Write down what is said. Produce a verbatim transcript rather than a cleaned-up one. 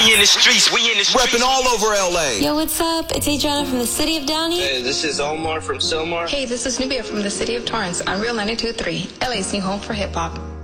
We in the streets, we in the streets. Repping all over L A. Yo, what's up? It's Adriana from the city of Downey. Hey, this is Omar from Silmar. Hey, this is Nubia from the city of Torrance on Real ninety-two point three, L A's new home for hip hop.